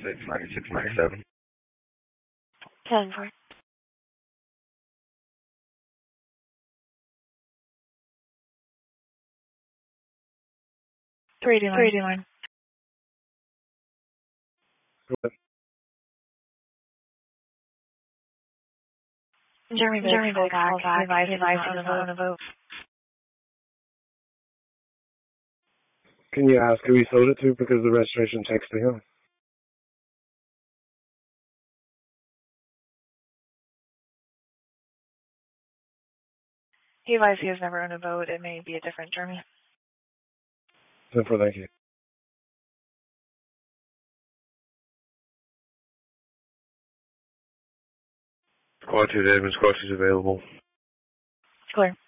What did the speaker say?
9697. 10-4. 381. Jeremy Big call back. Advice on a vote. Can you ask who he sold it to because the registration takes to him? He advised he has never owned a vote. It may be a different Jeremy. 10-4, thank you. Squad 2 to Edmonds, Squad 2 is available. Clear.